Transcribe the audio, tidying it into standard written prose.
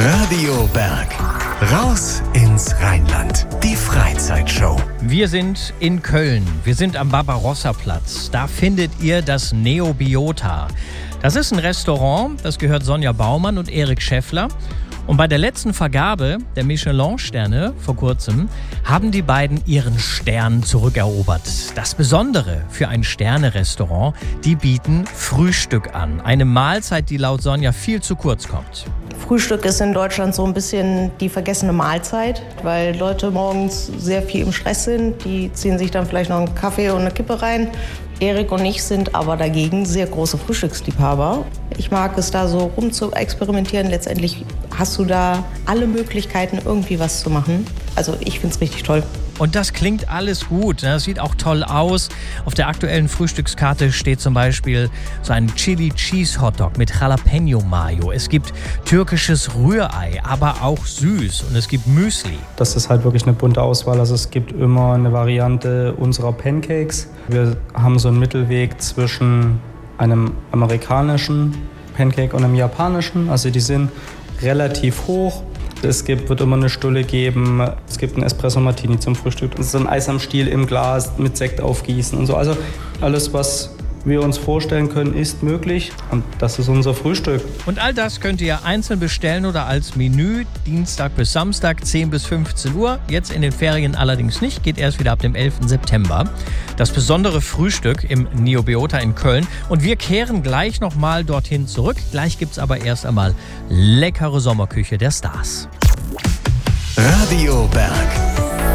Radio Berg. Raus ins Rheinland. Die Freizeitshow. Wir sind in Köln. Wir sind am Barbarossa-Platz. Da findet ihr das Neobiota. Das ist ein Restaurant, das gehört Sonja Baumann und Erik Scheffler. Und bei der letzten Vergabe der Michelin-Sterne vor kurzem haben die beiden ihren Stern zurückerobert. Das Besondere für ein Sterne-Restaurant, die bieten Frühstück an. Eine Mahlzeit, die laut Sonja viel zu kurz kommt. Frühstück ist in Deutschland so ein bisschen die vergessene Mahlzeit, weil Leute morgens sehr viel im Stress sind. Die ziehen sich dann vielleicht noch einen Kaffee und eine Kippe rein. Erik und ich sind aber dagegen sehr große Frühstücksliebhaber. Ich mag es da so rum zu experimentieren. Letztendlich hast du da alle Möglichkeiten, irgendwie was zu machen. Also ich finde es richtig toll. Und das klingt alles gut. Das sieht auch toll aus. Auf der aktuellen Frühstückskarte steht zum Beispiel so ein Chili-Cheese-Hotdog mit Jalapeno-Mayo. Es gibt türkisches Rührei, aber auch süß. Und es gibt Müsli. Das ist halt wirklich eine bunte Auswahl. Also es gibt immer eine Variante unserer Pancakes. Wir haben so einen Mittelweg zwischen einem amerikanischen Pancake und einem japanischen. Also die sind relativ hoch. Wird immer eine Stulle geben, es gibt einen Espresso Martini zum Frühstück, so ein Eis am Stiel im Glas mit Sekt aufgießen und so. Also alles, was wir uns vorstellen können, ist möglich und das ist unser Frühstück. Und all das könnt ihr einzeln bestellen oder als Menü Dienstag bis Samstag 10 bis 15 Uhr. Jetzt in den Ferien allerdings nicht, geht erst wieder ab dem 11. September. Das besondere Frühstück im Neobiota in Köln. Und wir kehren gleich nochmal dorthin zurück. Gleich gibt's aber erst einmal leckere Sommerküche der Stars. Radio Berg.